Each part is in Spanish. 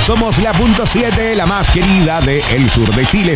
Somos la punto 7, la más querida del sur de Chile,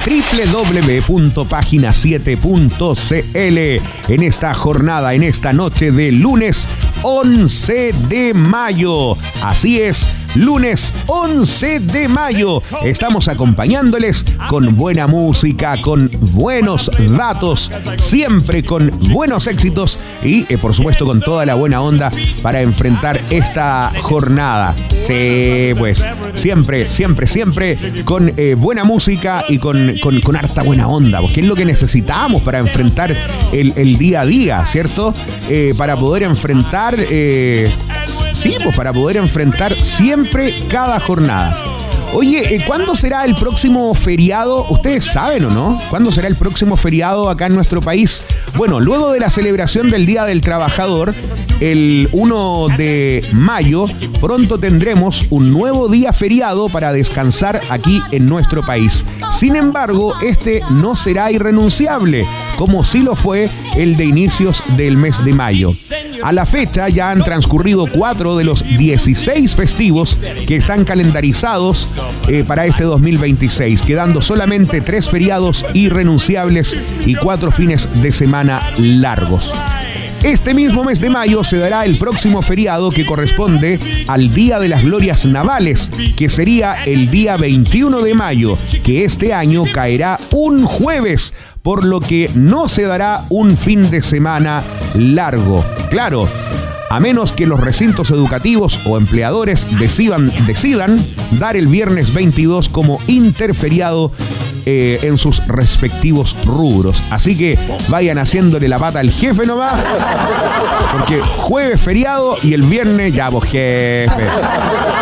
www.pagina7.cl. En esta jornada, en esta noche de lunes 11 de mayo. Así es, lunes 11 de mayo. Estamos acompañándoles con buena música, con buenos datos, siempre con buenos éxitos y, por supuesto, con toda la buena onda para enfrentar esta jornada. Sí, pues, siempre con buena música y con harta buena onda, porque es lo que necesitamos para enfrentar el día a día, ¿cierto? Para poder enfrentar... para poder enfrentar siempre cada jornada. Oye, ¿cuándo será el próximo feriado? ¿Ustedes saben o no? ¿Cuándo será el próximo feriado acá en nuestro país? Bueno, luego de la celebración del Día del Trabajador, el 1 de mayo, pronto tendremos un nuevo día feriado para descansar aquí en nuestro país. Sin embargo, este no será irrenunciable, como sí lo fue el de inicios del mes de mayo. A la fecha ya han transcurrido 4 de los 16 festivos que están calendarizados para este 2026, quedando solamente 3 feriados irrenunciables y 4 fines de semana largos. Este mismo mes de mayo se dará el próximo feriado que corresponde al Día de las Glorias Navales, que sería el día 21 de mayo, que este año caerá un jueves, por lo que no se dará un fin de semana largo. Claro, a menos que los recintos educativos o empleadores decidan dar el viernes 22 como interferiado en sus respectivos rubros. Así que vayan haciéndole la pata al jefe nomás, porque jueves feriado y el viernes ya, pues jefe.